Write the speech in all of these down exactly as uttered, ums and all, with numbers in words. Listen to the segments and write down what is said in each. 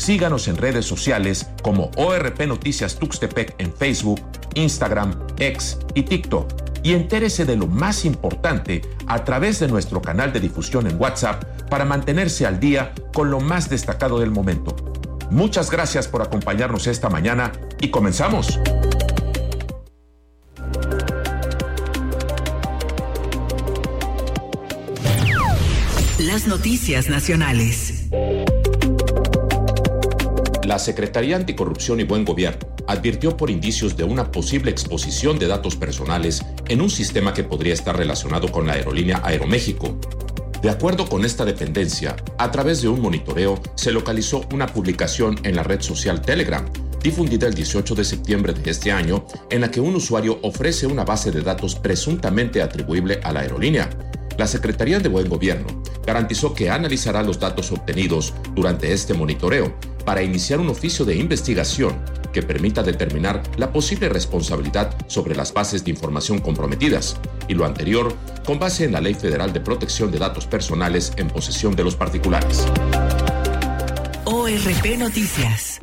Síganos en redes sociales como O R P Noticias Tuxtepec en Facebook, Instagram, X y TikTok. Y entérese de lo más importante a través de nuestro canal de difusión en WhatsApp para mantenerse al día con lo más destacado del momento. Muchas gracias por acompañarnos esta mañana y comenzamos. Las noticias nacionales. La Secretaría Anticorrupción y Buen Gobierno advirtió por indicios de una posible exposición de datos personales en un sistema que podría estar relacionado con la aerolínea Aeroméxico. De acuerdo con esta dependencia, a través de un monitoreo se localizó una publicación en la red social Telegram, difundida el dieciocho de septiembre de este año, en la que un usuario ofrece una base de datos presuntamente atribuible a la aerolínea. La Secretaría de Buen Gobierno garantizó que analizará los datos obtenidos durante este monitoreo para iniciar un oficio de investigación que permita determinar la posible responsabilidad sobre las bases de información comprometidas, y lo anterior con base en la Ley Federal de Protección de Datos Personales en posesión de los particulares. O R P Noticias.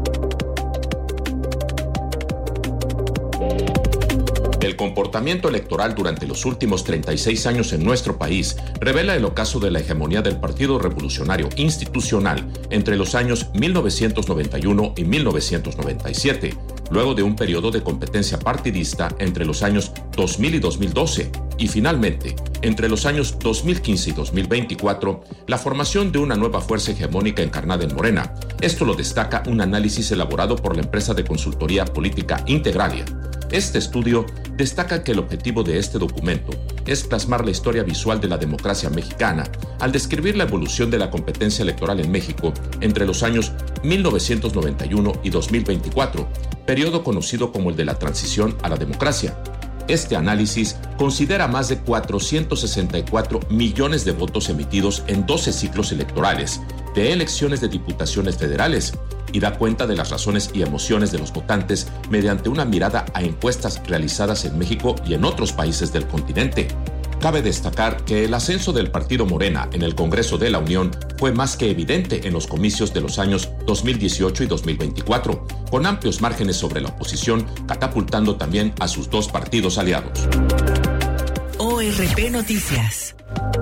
El comportamiento electoral durante los últimos treinta y seis años en nuestro país revela el ocaso de la hegemonía del Partido Revolucionario Institucional entre los años mil novecientos noventa y uno y mil novecientos noventa y siete, luego de un periodo de competencia partidista entre los años dos mil y dos mil doce, y finalmente, entre los años dos mil quince y dos mil veinticuatro, la formación de una nueva fuerza hegemónica encarnada en Morena. Esto lo destaca un análisis elaborado por la empresa de consultoría política Integralia. Este estudio destaca que el objetivo de este documento es plasmar la historia visual de la democracia mexicana al describir la evolución de la competencia electoral en México entre los años mil novecientos noventa y uno y dos mil veinticuatro, periodo conocido como el de la transición a la democracia. Este análisis considera más de cuatrocientos sesenta y cuatro millones de votos emitidos en doce ciclos electorales de elecciones de diputaciones federales, y da cuenta de las razones y emociones de los votantes mediante una mirada a encuestas realizadas en México y en otros países del continente. Cabe destacar que el ascenso del partido Morena en el Congreso de la Unión fue más que evidente en los comicios de los años dos mil dieciocho y dos mil veinticuatro, con amplios márgenes sobre la oposición, catapultando también a sus dos partidos aliados. O R P Noticias.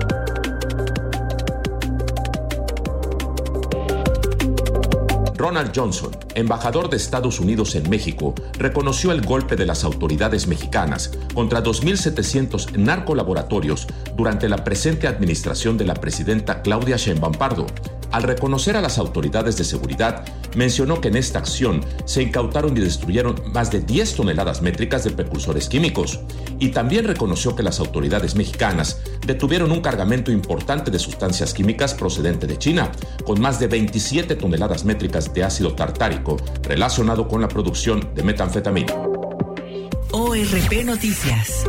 Ronald Johnson, embajador de Estados Unidos en México, reconoció el golpe de las autoridades mexicanas contra dos mil setecientos narcolaboratorios durante la presente administración de la presidenta Claudia Sheinbaum Pardo. Al reconocer a las autoridades de seguridad, mencionó que en esta acción se incautaron y destruyeron más de diez toneladas métricas de precursores químicos, y también reconoció que las autoridades mexicanas detuvieron un cargamento importante de sustancias químicas procedente de China, con más de veintisiete toneladas métricas de ácido tartárico relacionado con la producción de metanfetamina. O R P Noticias.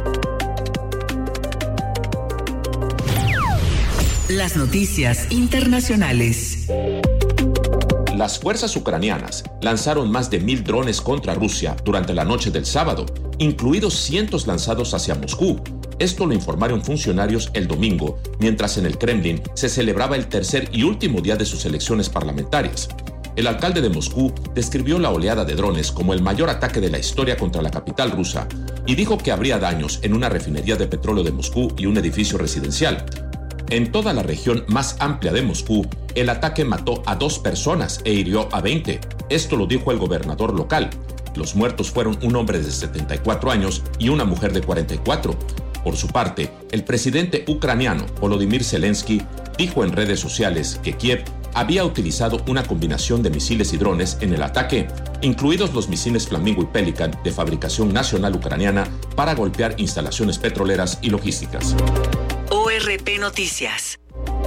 Las noticias internacionales. Las fuerzas ucranianas lanzaron más de mil drones contra Rusia durante la noche del sábado, incluidos cientos lanzados hacia Moscú. Esto lo informaron funcionarios el domingo, mientras en el Kremlin se celebraba el tercer y último día de sus elecciones parlamentarias. El alcalde de Moscú describió la oleada de drones como el mayor ataque de la historia contra la capital rusa y dijo que habría daños en una refinería de petróleo de Moscú y un edificio residencial. En toda la región más amplia de Moscú, el ataque mató a dos personas e hirió a veinte. Esto lo dijo el gobernador local. Los muertos fueron un hombre de setenta y cuatro años y una mujer de cuarenta y cuatro. Por su parte, el presidente ucraniano Volodymyr Zelensky dijo en redes sociales que Kiev había utilizado una combinación de misiles y drones en el ataque, incluidos los misiles Flamingo y Pelican de fabricación nacional ucraniana, para golpear instalaciones petroleras y logísticas. O R P Noticias.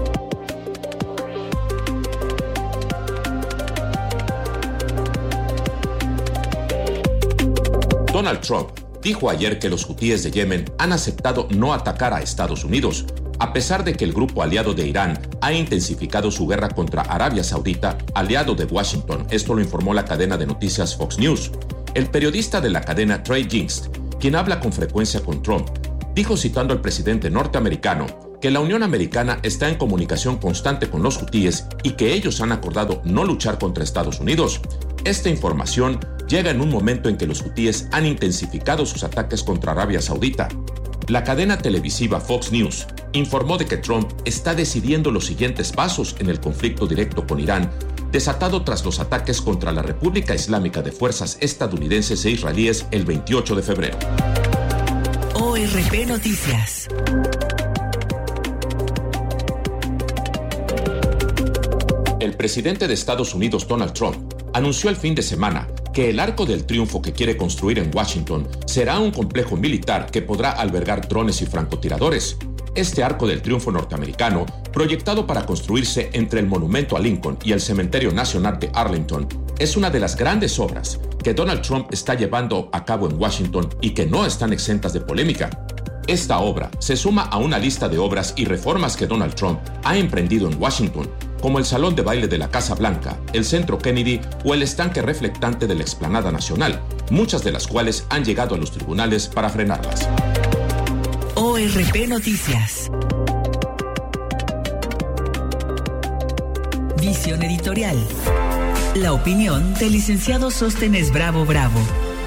Donald Trump dijo ayer que los hutíes de Yemen han aceptado no atacar a Estados Unidos, a pesar de que el grupo aliado de Irán ha intensificado su guerra contra Arabia Saudita, aliado de Washington. Esto lo informó la cadena de noticias Fox News. El periodista de la cadena Trey Gingst, quien habla con frecuencia con Trump, dijo citando al presidente norteamericano que la Unión Americana está en comunicación constante con los hutíes y que ellos han acordado no luchar contra Estados Unidos. Esta información llega en un momento en que los hutíes han intensificado sus ataques contra Arabia Saudita. La cadena televisiva Fox News informó de que Trump está decidiendo los siguientes pasos en el conflicto directo con Irán, desatado tras los ataques contra la República Islámica de fuerzas estadounidenses e israelíes el veintiocho de febrero. O R P Noticias. El presidente de Estados Unidos, Donald Trump, anunció el fin de semana que el Arco del Triunfo que quiere construir en Washington será un complejo militar que podrá albergar drones y francotiradores. Este Arco del Triunfo norteamericano, proyectado para construirse entre el Monumento a Lincoln y el Cementerio Nacional de Arlington, es una de las grandes obras que Donald Trump está llevando a cabo en Washington y que no están exentas de polémica. Esta obra se suma a una lista de obras y reformas que Donald Trump ha emprendido en Washington, como el Salón de Baile de la Casa Blanca, el Centro Kennedy o el estanque reflectante de la Explanada Nacional, muchas de las cuales han llegado a los tribunales para frenarlas. O R P Noticias. Visión editorial. La opinión del licenciado Sóstenes Bravo Bravo.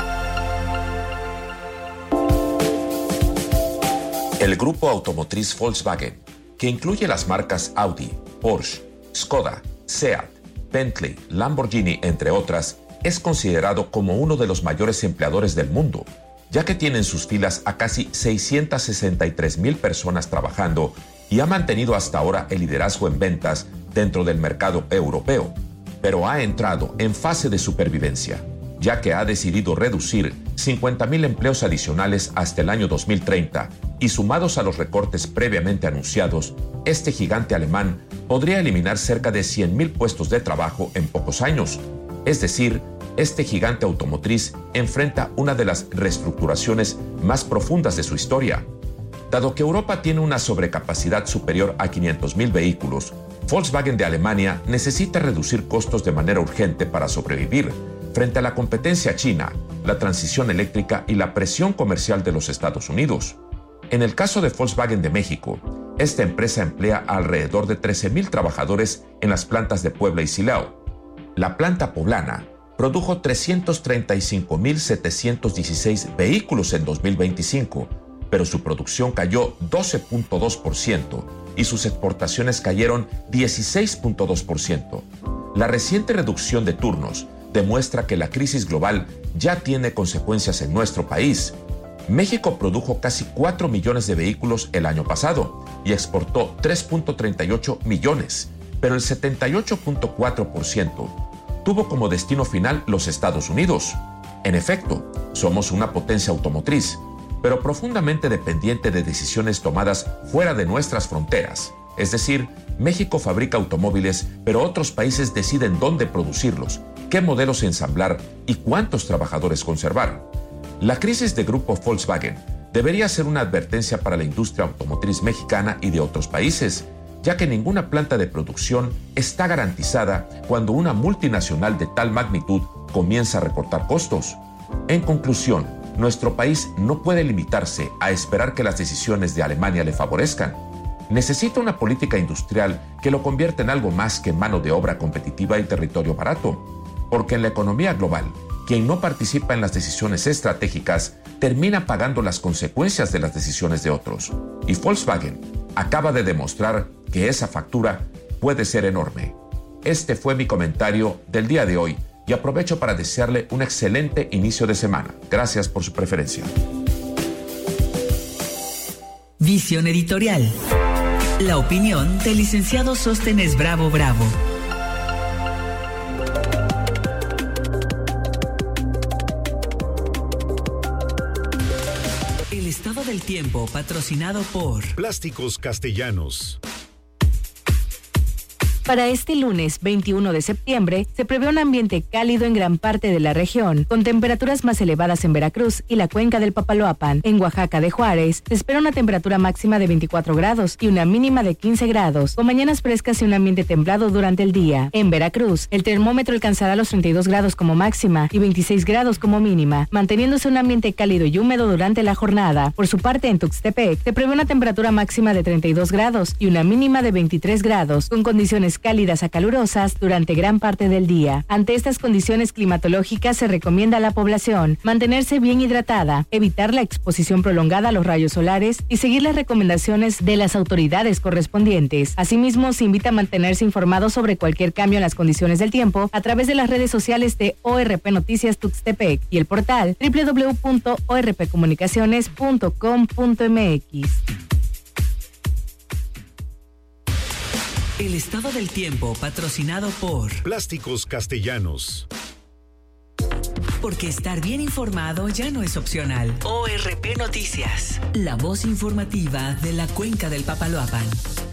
El grupo automotriz Volkswagen, que incluye las marcas Audi, Porsche, Skoda, Seat, Bentley, Lamborghini, entre otras, es considerado como uno de los mayores empleadores del mundo, ya que tiene en sus filas a casi seiscientas sesenta y tres mil personas trabajando y ha mantenido hasta ahora el liderazgo en ventas dentro del mercado europeo, pero ha entrado en fase de supervivencia, ya que ha decidido reducir cincuenta mil empleos adicionales hasta el año dos mil treinta y sumados a los recortes previamente anunciados, este gigante alemán podría eliminar cerca de cien mil puestos de trabajo en pocos años. Es decir, este gigante automotriz enfrenta una de las reestructuraciones más profundas de su historia. Dado que Europa tiene una sobrecapacidad superior a quinientos mil vehículos, Volkswagen de Alemania necesita reducir costos de manera urgente para sobrevivir frente a la competencia china, la transición eléctrica y la presión comercial de los Estados Unidos. En el caso de Volkswagen de México, esta empresa emplea a alrededor de trece mil trabajadores en las plantas de Puebla y Silao. La planta poblana produjo trescientos treinta y cinco mil setecientos dieciséis vehículos en dos mil veinticinco, pero su producción cayó doce punto dos por ciento y sus exportaciones cayeron dieciséis punto dos por ciento. La reciente reducción de turnos demuestra que la crisis global ya tiene consecuencias en nuestro país. México produjo casi cuatro millones de vehículos el año pasado y exportó tres punto treinta y ocho millones, pero el setenta y ocho punto cuatro por ciento tuvo como destino final los Estados Unidos. En efecto, somos una potencia automotriz, pero profundamente dependiente de decisiones tomadas fuera de nuestras fronteras. Es decir, México fabrica automóviles, pero otros países deciden dónde producirlos, qué modelos ensamblar y cuántos trabajadores conservar. La crisis de grupo Volkswagen debería ser una advertencia para la industria automotriz mexicana y de otros países, ya que ninguna planta de producción está garantizada cuando una multinacional de tal magnitud comienza a recortar costos. En conclusión, nuestro país no puede limitarse a esperar que las decisiones de Alemania le favorezcan. Necesita una política industrial que lo convierta en algo más que mano de obra competitiva y territorio barato, porque en la economía global, quien no participa en las decisiones estratégicas termina pagando las consecuencias de las decisiones de otros. Y Volkswagen acaba de demostrar que esa factura puede ser enorme. Este fue mi comentario del día de hoy y aprovecho para desearle un excelente inicio de semana. Gracias por su preferencia. Visión editorial. La opinión del licenciado Sóstenes Bravo Bravo. El estado del tiempo patrocinado por Plásticos Castellanos. Para este lunes veintiuno de septiembre se prevé un ambiente cálido en gran parte de la región, con temperaturas más elevadas en Veracruz y la cuenca del Papaloapan. En Oaxaca de Juárez se espera una temperatura máxima de veinticuatro grados y una mínima de quince grados, con mañanas frescas y un ambiente templado durante el día. En Veracruz, el termómetro alcanzará los treinta y dos grados como máxima y veintiséis grados como mínima, manteniéndose un ambiente cálido y húmedo durante la jornada. Por su parte, en Tuxtepec se prevé una temperatura máxima de treinta y dos grados y una mínima de veintitrés grados, con condiciones cálidas a calurosas durante gran parte del día. Ante estas condiciones climatológicas se recomienda a la población mantenerse bien hidratada, evitar la exposición prolongada a los rayos solares y seguir las recomendaciones de las autoridades correspondientes. Asimismo, se invita a mantenerse informado sobre cualquier cambio en las condiciones del tiempo a través de las redes sociales de O R P Noticias Tuxtepec y el portal doble u doble u doble u punto o r p comunicaciones punto com punto m x. El estado del tiempo patrocinado por Plásticos Castellanos. Porque estar bien informado ya no es opcional. O R P Noticias, la voz informativa de la cuenca del Papaloapan.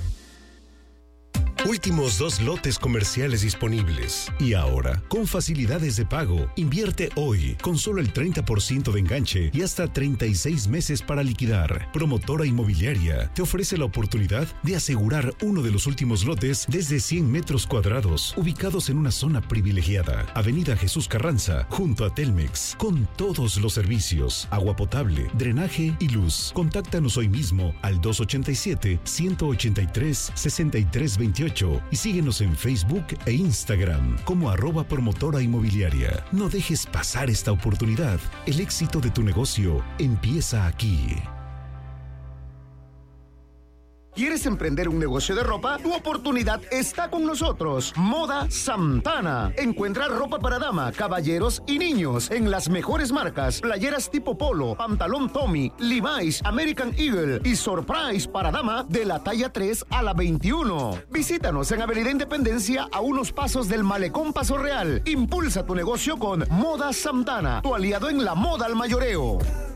Últimos dos lotes comerciales disponibles. Y ahora, con facilidades de pago, invierte hoy con solo el treinta por ciento de enganche y hasta treinta y seis meses para liquidar. Promotora Inmobiliaria te ofrece la oportunidad de asegurar uno de los últimos lotes desde cien metros cuadrados, ubicados en una zona privilegiada. Avenida Jesús Carranza, junto a Telmex, con todos los servicios, agua potable, drenaje y luz. Contáctanos hoy mismo al dos ochenta y siete, ciento ochenta y tres, sesenta y tres veintiocho y síguenos en Facebook e Instagram como arroba promotora inmobiliaria. No dejes pasar esta oportunidad. El éxito de tu negocio empieza aquí. ¿Quieres emprender un negocio de ropa? Tu oportunidad está con nosotros. Moda Santana. Encuentra ropa para dama, caballeros y niños en las mejores marcas. Playeras tipo polo, pantalón Tommy, Levi's, American Eagle y Surprise para dama de la talla tres a la veintiuno. Visítanos en Avenida Independencia a unos pasos del Malecón Paso Real. Impulsa tu negocio con Moda Santana, tu aliado en la moda al mayoreo.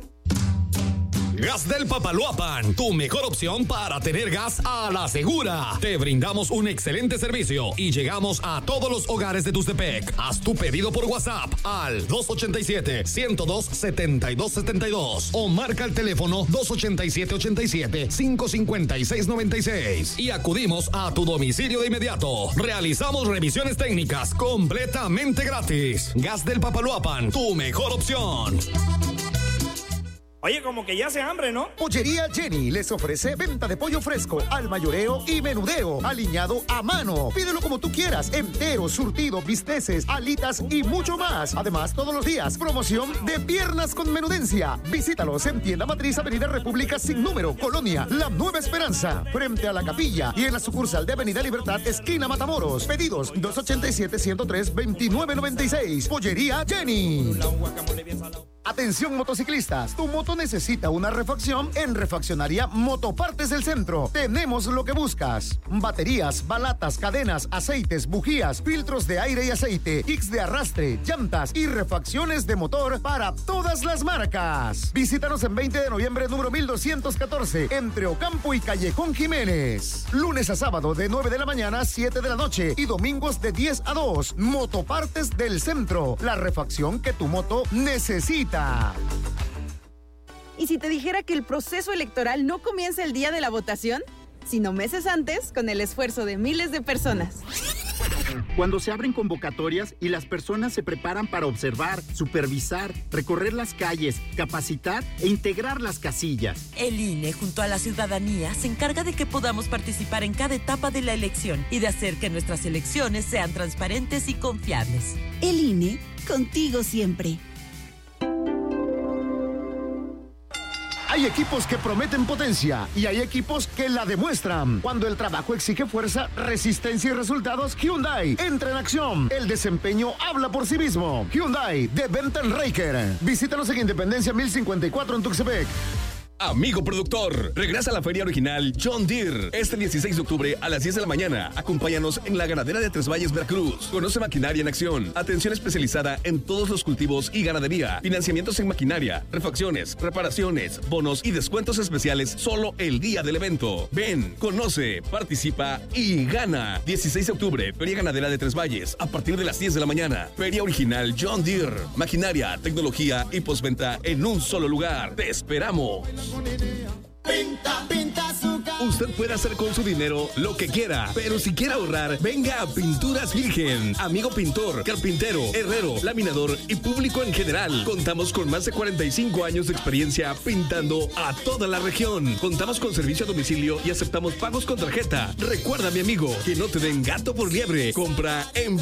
Gas del Papaloapan, tu mejor opción para tener gas a la segura. Te brindamos un excelente servicio y llegamos a todos los hogares de Tuxtepec. Haz tu pedido por WhatsApp al dos ochenta y siete, ciento dos, setenta y dos setenta y dos o marca el teléfono dos ochenta y siete, ochenta y siete, quinientos cincuenta y seis noventa y seis y acudimos a tu domicilio de inmediato. Realizamos revisiones técnicas completamente gratis. Gas del Papaloapan, tu mejor opción. Oye, como que ya hace hambre, ¿no? Pollería Jenny les ofrece venta de pollo fresco, al mayoreo y menudeo, aliñado a mano. Pídelo como tú quieras, entero, surtido, bisteces, alitas y mucho más. Además, todos los días, promoción de piernas con menudencia. Visítalos en Tienda Matriz, Avenida República sin número, Colonia La Nueva Esperanza, frente a la capilla y en la sucursal de Avenida Libertad, esquina Matamoros. Pedidos dos ochenta y siete, ciento tres, veintinueve noventa y seis. Pollería Jenny. Atención motociclistas, tu moto necesita una refacción en Refaccionaria Motopartes del Centro. Tenemos lo que buscas: baterías, balatas, cadenas, aceites, bujías, filtros de aire y aceite, kicks de arrastre, llantas y refacciones de motor para todas las marcas. Visítanos en veinte de noviembre, número mil doscientos catorce, entre Ocampo y Callejón Jiménez. Lunes a sábado de nueve de la mañana a siete de la noche y domingos de diez a dos. Motopartes del Centro, la refacción que tu moto necesita. ¿Y si te dijera que el proceso electoral no comienza el día de la votación, sino meses antes, con el esfuerzo de miles de personas? Cuando se abren convocatorias y las personas se preparan para observar, supervisar, recorrer las calles, capacitar e integrar las casillas. El I N E, junto a la ciudadanía, se encarga de que podamos participar en cada etapa de la elección y de hacer que nuestras elecciones sean transparentes y confiables. El I N E, contigo siempre. Hay equipos que prometen potencia y hay equipos que la demuestran. Cuando el trabajo exige fuerza, resistencia y resultados, Hyundai entra en acción. El desempeño habla por sí mismo. Hyundai de Benton Raker. Visítanos en Independencia mil cincuenta y cuatro en Tuxtepec. Amigo productor, regresa a la feria original John Deere este dieciséis de octubre a las diez de la mañana. Acompáñanos en la ganadera de Tres Valles, Veracruz. Conoce maquinaria en acción, atención especializada en todos los cultivos y ganadería, financiamientos en maquinaria, refacciones, reparaciones, bonos y descuentos especiales solo el día del evento. Ven, conoce, participa y gana. dieciséis de octubre, Feria Ganadera de Tres Valles, a partir de las diez de la mañana. Feria original John Deere, maquinaria, tecnología y postventa en un solo lugar. Te esperamos. Pinta, pinta su casa. Usted puede hacer con su dinero lo que quiera, pero si quiere ahorrar, venga a Pinturas Virgen. Amigo pintor, carpintero, herrero, laminador y público en general. Contamos con más de cuarenta y cinco años de experiencia pintando a toda la región. Contamos con servicio a domicilio y aceptamos pagos con tarjeta. Recuerda, mi amigo, que no te den gato por liebre. Compra en